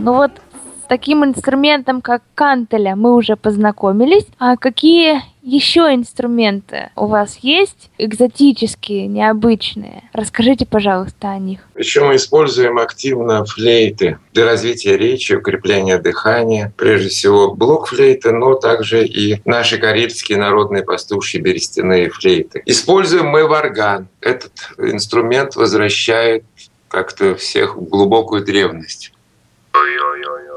Ну вот с таким инструментом, как кантеля, мы уже познакомились. А какие еще инструменты у вас есть? Экзотические, необычные. Расскажите, пожалуйста, о них. Еще мы используем активно флейты для развития речи, укрепления дыхания. Прежде всего блокфлейты, но также и наши карельские народные пастушьи берестяные флейты. Используем мы варган. Этот инструмент возвращает как-то всех в глубокую древность.